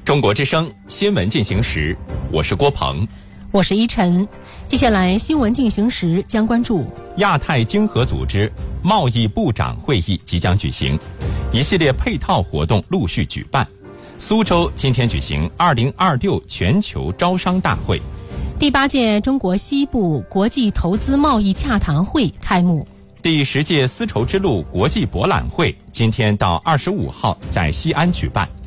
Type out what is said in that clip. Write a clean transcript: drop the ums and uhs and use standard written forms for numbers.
中国之声新闻进行时，我是郭鹏， 我是依晨。接下来新闻进行时将关注亚太经合组织贸易部长会议即将举行，一系列配套活动陆续举办。苏州今天举行2026全球招商大会， 第8届中国西部国际投资贸易洽谈会开幕。 第10届丝绸之路国际博览会今天到25号在西安举办。